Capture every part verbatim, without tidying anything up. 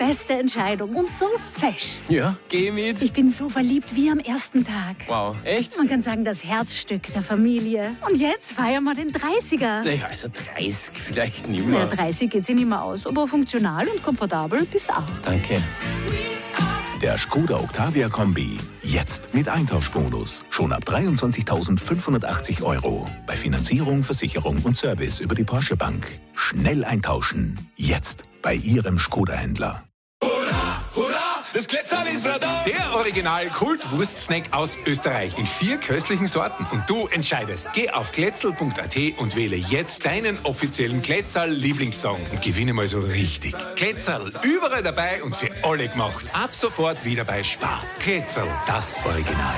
beste Entscheidung und so fesch. Ja, geh mit. Ich bin so verliebt wie am ersten Tag. Wow, echt? Man kann sagen, das Herzstück der Familie. Und jetzt feiern wir den dreißiger. Naja, also dreißig vielleicht nicht Ja, mehr. dreißig geht sich nicht mehr aus, aber funktional und komfortabel bist auch. Danke. Der Skoda Octavia Kombi. Jetzt mit Eintauschbonus. Schon ab dreiundzwanzigtausendfünfhundertachtzig Euro. Bei Finanzierung, Versicherung und Service über die Porsche Bank. Schnell eintauschen. Jetzt bei Ihrem Skoda-Händler. Das Glätzerl ist wieder da! Der Original-Kult-Wurst-Snack aus Österreich in vier köstlichen Sorten. Und du entscheidest. Geh auf glätzl punkt at und wähle jetzt deinen offiziellen Glätzerl-Lieblingssong und gewinne mal so richtig. Glätzerl, überall dabei und für alle gemacht. Ab sofort wieder bei Spar. Glätzerl, das Original.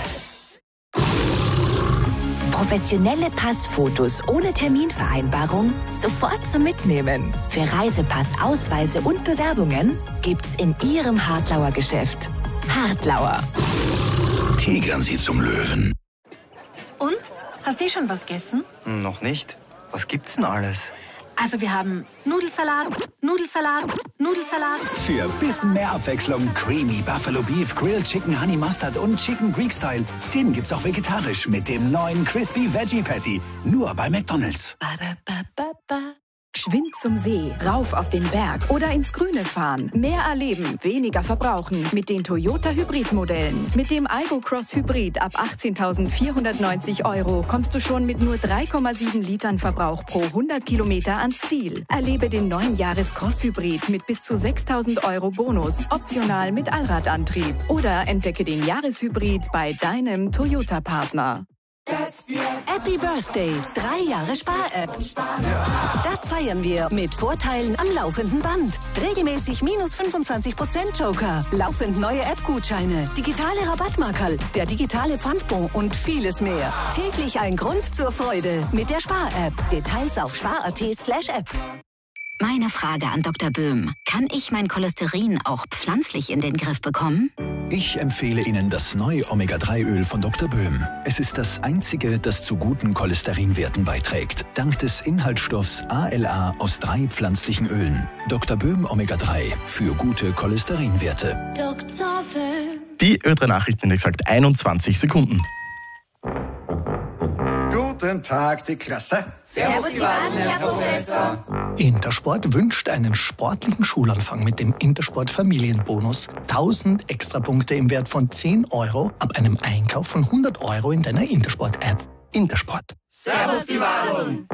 Professionelle Passfotos ohne Terminvereinbarung sofort zum Mitnehmen. Für Reisepass, Ausweise und Bewerbungen gibt's in Ihrem Hartlauer Geschäft. Hartlauer. Tigern Sie zum Löwen. Und? Hast du schon was gegessen? Noch nicht. Was gibt's denn alles? Also wir haben Nudelsalat, Nudelsalat, Nudelsalat. Für bisschen mehr Abwechslung Creamy Buffalo Beef, Grilled Chicken Honey Mustard und Chicken Greek Style. Den gibt's auch vegetarisch mit dem neuen Crispy Veggie Patty. Nur bei McDonald's. Geschwind zum See, rauf auf den Berg oder ins Grüne fahren. Mehr erleben, weniger verbrauchen mit den Toyota Hybrid-Modellen. Mit dem Aygo Cross Hybrid ab achtzehntausendvierhundertneunzig Euro kommst du schon mit nur drei Komma sieben Litern Verbrauch pro hundert Kilometer ans Ziel. Erlebe den neuen Jahres Cross Hybrid mit bis zu sechstausend Euro Bonus, optional mit Allradantrieb. Oder entdecke den Jahreshybrid bei deinem Toyota-Partner. Happy Birthday, drei Jahre Spar-App. Das feiern wir mit Vorteilen am laufenden Band. Regelmäßig minus fünfundzwanzig Prozent Joker, laufend neue App-Gutscheine, digitale Rabattmarkerl, der digitale Pfandbon und vieles mehr. Täglich ein Grund zur Freude mit der Spar-App. Details auf spar punkt at slash app. Meine Frage an Doktor Böhm. Kann ich mein Cholesterin auch pflanzlich in den Griff bekommen? Ich empfehle Ihnen das neue Omega drei Öl von Doktor Böhm. Es ist das einzige, das zu guten Cholesterinwerten beiträgt. Dank des Inhaltsstoffs A L A aus drei pflanzlichen Ölen. Doktor Böhm Omega drei für gute Cholesterinwerte. Doktor Böhm. Die Ö drei Nachrichten in exakt einundzwanzig Sekunden. Guten Tag, die Klasse. Servus, die Waden, Herr Professor. Intersport wünscht einen sportlichen Schulanfang mit dem Intersport Familienbonus. tausend Extrapunkte im Wert von zehn Euro ab einem Einkauf von hundert Euro in deiner Intersport-App. Intersport. Servus, die Waden.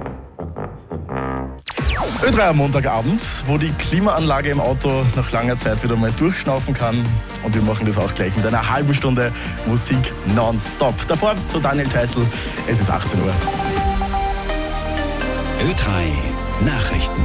Ö drei am Montagabend, wo die Klimaanlage im Auto nach langer Zeit wieder mal durchschnaufen kann. Und wir machen das auch gleich mit einer halben Stunde Musik nonstop. Davor zu Daniel Theißl, es ist achtzehn Uhr. Ö drei Nachrichten.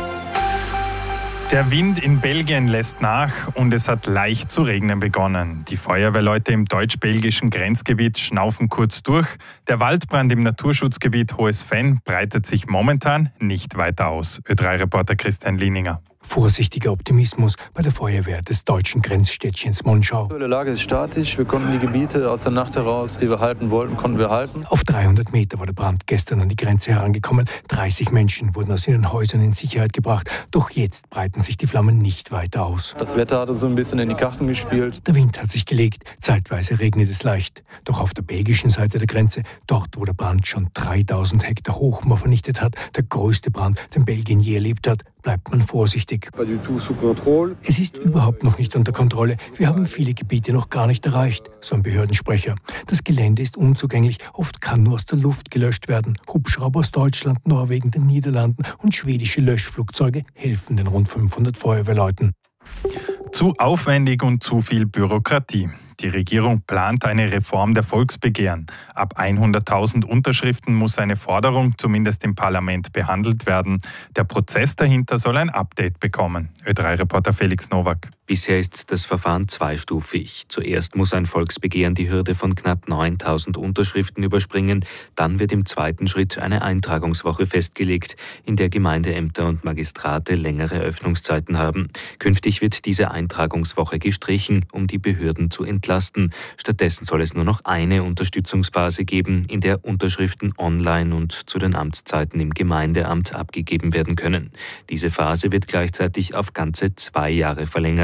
Der Wind in Belgien lässt nach und es hat leicht zu regnen begonnen. Die Feuerwehrleute im deutsch-belgischen Grenzgebiet schnaufen kurz durch. Der Waldbrand im Naturschutzgebiet Hohes Fenn breitet sich momentan nicht weiter aus. Ö drei Reporter Christian Lieninger. Vorsichtiger Optimismus bei der Feuerwehr des deutschen Grenzstädtchens Monschau. Die Lage ist statisch. Wir konnten die Gebiete aus der Nacht heraus, die wir halten wollten, konnten wir halten. Auf dreihundert Meter war der Brand gestern an die Grenze herangekommen. dreißig Menschen wurden aus ihren Häusern in Sicherheit gebracht. Doch jetzt breiten sich die Flammen nicht weiter aus. Das Wetter hatte so ein bisschen in die Karten gespielt. Der Wind hat sich gelegt. Zeitweise regnet es leicht. Doch auf der belgischen Seite der Grenze, dort wo der Brand schon dreitausend Hektar Hochmoor vernichtet hat, der größte Brand, den Belgien je erlebt hat, bleibt man vorsichtig. Es ist überhaupt noch nicht unter Kontrolle. Wir haben viele Gebiete noch gar nicht erreicht, so ein Behördensprecher. Das Gelände ist unzugänglich. Oft kann nur aus der Luft gelöscht werden. Hubschrauber aus Deutschland, Norwegen, den Niederlanden und schwedische Löschflugzeuge helfen den rund fünfhundert Feuerwehrleuten. Zu aufwendig und zu viel Bürokratie. Die Regierung plant eine Reform der Volksbegehren. Ab hunderttausend Unterschriften muss eine Forderung zumindest im Parlament behandelt werden. Der Prozess dahinter soll ein Update bekommen. Ö drei Reporter Felix Nowak. Bisher ist das Verfahren zweistufig. Zuerst muss ein Volksbegehren die Hürde von knapp neuntausend Unterschriften überspringen. Dann wird im zweiten Schritt eine Eintragungswoche festgelegt, in der Gemeindeämter und Magistrate längere Öffnungszeiten haben. Künftig wird diese Eintragungswoche gestrichen, um die Behörden zu entlasten. Stattdessen soll es nur noch eine Unterstützungsphase geben, in der Unterschriften online und zu den Amtszeiten im Gemeindeamt abgegeben werden können. Diese Phase wird gleichzeitig auf ganze zwei Jahre verlängert.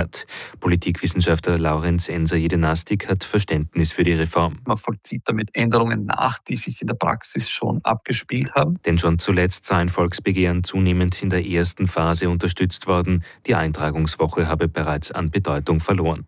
hat. Politikwissenschaftler Laurenz Enser-Jedenastik hat Verständnis für die Reform. Man vollzieht damit Änderungen nach, die sich in der Praxis schon abgespielt haben. Denn schon zuletzt sei ein Volksbegehren zunehmend in der ersten Phase unterstützt worden. Die Eintragungswoche habe bereits an Bedeutung verloren.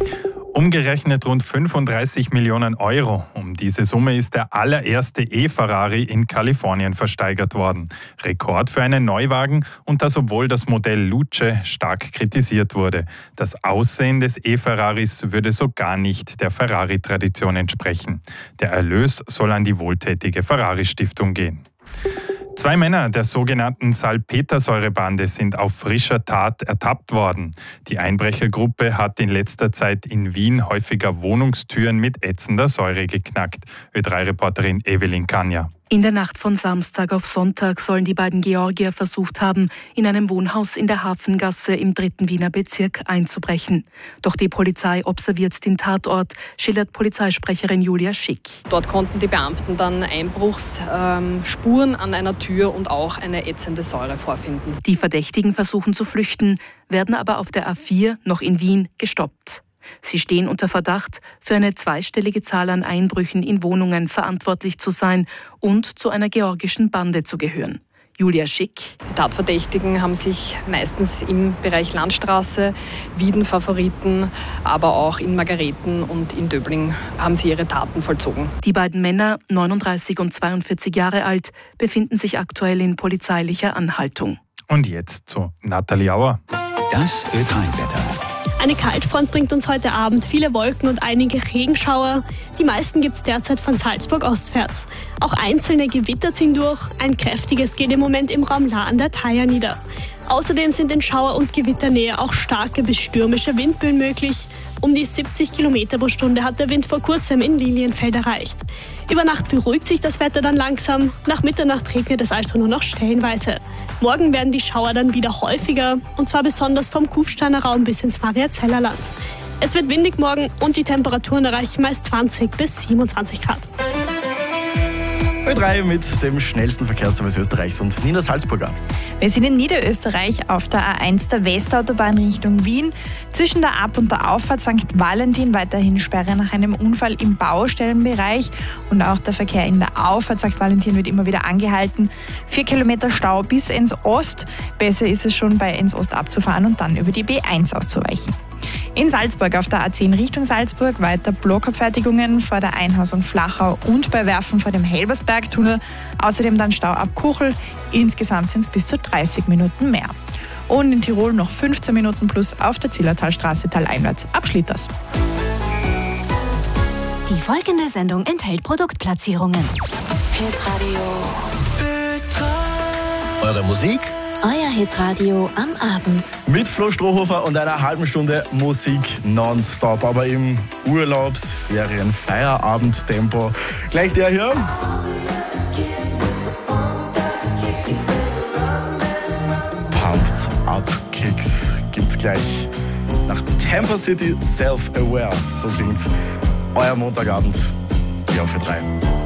Umgerechnet rund fünfunddreißig Millionen Euro. Um diese Summe ist der allererste E-Ferrari in Kalifornien versteigert worden. Rekord für einen Neuwagen und das, obwohl das Modell Luce stark kritisiert wurde. Das Aussehen des E-Ferraris würde so gar nicht der Ferrari-Tradition entsprechen. Der Erlös soll an die wohltätige Ferrari-Stiftung gehen. Zwei Männer der sogenannten Salpetersäurebande sind auf frischer Tat ertappt worden. Die Einbrechergruppe hat in letzter Zeit in Wien häufiger Wohnungstüren mit ätzender Säure geknackt. Ö drei Reporterin Evelyn Kanja. In der Nacht von Samstag auf Sonntag sollen die beiden Georgier versucht haben, in einem Wohnhaus in der Hafengasse im dritten Wiener Bezirk einzubrechen. Doch die Polizei observiert den Tatort, schildert Polizeisprecherin Julia Schick. Dort konnten die Beamten dann Einbruchsspuren an einer Tür und auch eine ätzende Säure vorfinden. Die Verdächtigen versuchen zu flüchten, werden aber auf der A vier noch in Wien gestoppt. Sie stehen unter Verdacht, für eine zweistellige Zahl an Einbrüchen in Wohnungen verantwortlich zu sein und zu einer georgischen Bande zu gehören. Julia Schick. Die Tatverdächtigen haben sich meistens im Bereich Landstraße, Wieden-Favoriten, aber auch in Margareten und in Döbling haben sie ihre Taten vollzogen. Die beiden Männer, neununddreißig und zweiundvierzig Jahre alt, befinden sich aktuell in polizeilicher Anhaltung. Und jetzt zu Nathalie Auer. Das Ö drei Wetter. Eine Kaltfront bringt uns heute Abend viele Wolken und einige Regenschauer. Die meisten gibt es derzeit von Salzburg ostwärts. Auch einzelne Gewitter ziehen durch. Ein kräftiges geht im Moment im Raum La an der Thaya nieder. Außerdem sind in Schauer- und Gewitternähe auch starke bis stürmische Windböen möglich. Um die siebzig Kilometer pro Stunde hat der Wind vor kurzem in Lilienfeld erreicht. Über Nacht beruhigt sich das Wetter dann langsam. Nach Mitternacht regnet es also nur noch stellenweise. Morgen werden die Schauer dann wieder häufiger, und zwar besonders vom Kufsteiner Raum bis ins Mariazellerland. Es wird windig morgen und die Temperaturen erreichen meist zwanzig bis siebenundzwanzig Grad. Ö drei mit dem schnellsten Verkehrsservice Österreichs und Nina Salzburger. Wir sind in Niederösterreich auf der A eins der Westautobahn Richtung Wien. Zwischen der Ab- und der Auffahrt Sankt Valentin weiterhin Sperre nach einem Unfall im Baustellenbereich. Und auch der Verkehr in der Auffahrt Sankt Valentin wird immer wieder angehalten. Vier Kilometer Stau bis Enns Ost. Besser ist es schon, bei Enns Ost abzufahren und dann über die B eins auszuweichen. In Salzburg auf der A zehn Richtung Salzburg weiter Blockabfertigungen vor der Einhausung Flachau und bei Werfen vor dem Helbersbergtunnel. Außerdem dann Stau ab Kuchel. Insgesamt sind es bis zu dreißig Minuten mehr. Und in Tirol noch fünfzehn Minuten plus auf der Zillertalstraße taleinwärts ab Schlitters. Die folgende Sendung enthält Produktplatzierungen. Hitradio. Eure Musik? Euer Hitradio am Abend. Mit Flo Strohhofer und einer halben Stunde Musik nonstop, aber im Urlaubs-, Ferien-, Feierabend-Tempo. Gleich der hier. Pumped Up Kicks gibt's gleich. Nach Tampa City Self-Aware. So klingt euer Montagabend. Ja, für drei.